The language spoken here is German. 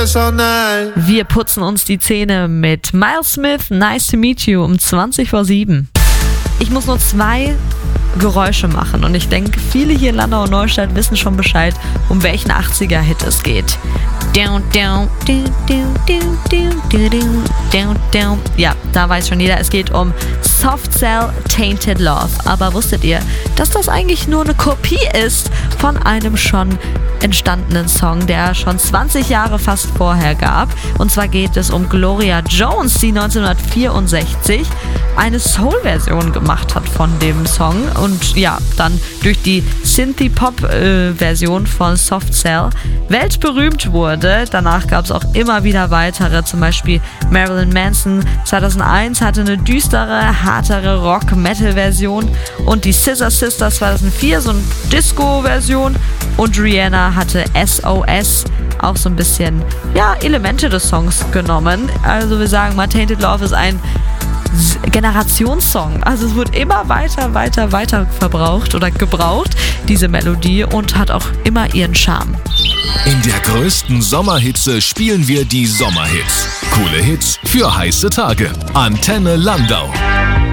Wir putzen uns die Zähne mit Miles Smith, Nice to Meet You um 7:20. Ich muss nur 2 Geräusche machen und ich denke, viele hier in Landau und Neustadt wissen schon Bescheid, um welchen 80er-Hit es geht. Ja, da weiß schon jeder, es geht um Soft Cell Tainted Love. Aber wusstet ihr, dass das eigentlich nur eine Kopie ist von einem schon entstandenen Song, der schon 20 Jahre fast vorher gab? Und zwar geht es um Gloria Jones, die 1964 eine Soul-Version gemacht hat von dem Song und ja, dann durch die Synthie-Pop-Version von Soft Cell weltberühmt wurde. Danach gab es auch immer wieder weitere, zum Beispiel Marilyn Manson 2001 hatte eine düstere, härtere Rock-Metal-Version und die Scissor Sisters 2004 so eine Disco-Version und Rihanna hatte SOS auch so ein bisschen, ja, Elemente des Songs genommen. Also wir sagen mal, Tainted Love ist ein Generationssong. Also es wird immer weiter verbraucht oder gebraucht, diese Melodie, und hat auch immer ihren Charme. In der größten Sommerhitze spielen wir die Sommerhits. Coole Hits für heiße Tage. Antenne Landau.